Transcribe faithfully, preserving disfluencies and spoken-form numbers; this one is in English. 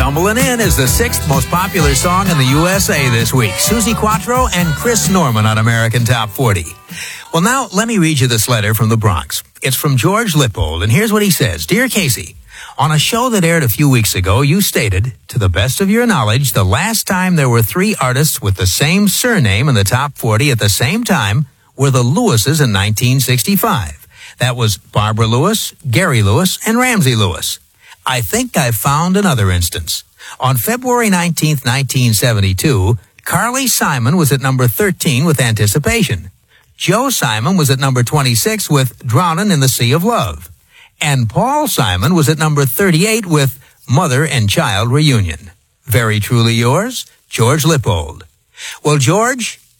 Stumbling In is the sixth most popular song in the U S A this week. Suzi Quatro and Chris Norman on American Top forty. Well, now, let me read you this letter from the Bronx. It's from George Lippold, and here's what he says. Dear Casey, on a show that aired a few weeks ago, you stated, to the best of your knowledge, the last time there were three artists with the same surname in the top forty at the same time were the Lewises in nineteen sixty-five. That was Barbara Lewis, Gary Lewis, and Ramsey Lewis. I think I've found another instance. On February nineteenth, nineteen seventy-two, Carly Simon was at number thirteen with Anticipation. Joe Simon was at number twenty-six with Drownin' in the Sea of Love. And Paul Simon was at number thirty-eight with Mother and Child Reunion. Very truly yours, George Lippold. Well, George,